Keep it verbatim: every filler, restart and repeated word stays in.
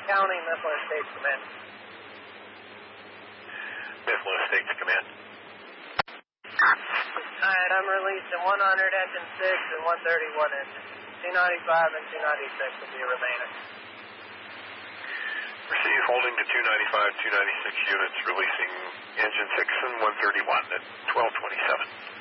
County, Mifflin Estates, Command. Mifflin Estates, Command. Alright, I'm releasing one hundred engine six and one thirty-one engine. two ninety-five and two ninety-six will be remaining. Receive, holding to two ninety-five, two ninety-six units, releasing engine six and one thirty-one at twelve twenty-seven.